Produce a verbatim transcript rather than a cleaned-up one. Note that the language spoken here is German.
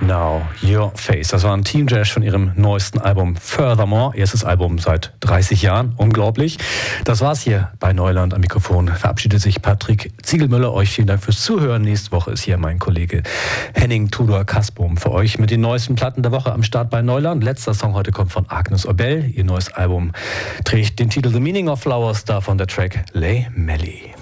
Now Your Face. Das war ein Team Jazz von ihrem neuesten Album Furthermore. Erstes Album seit dreißig Jahren. Unglaublich. Das war's hier bei Neuland. Am Mikrofon verabschiedet sich Patrick Ziegelmüller. Euch vielen Dank fürs Zuhören. Nächste Woche ist hier mein Kollege Henning Tudor Kasbohm für euch mit den neuesten Platten der Woche am Start bei Neuland. Letzter Song heute kommt von Agnes Obel. Ihr neues Album trägt den Titel The Meaning of Flowers, davon der Track Lay Melly.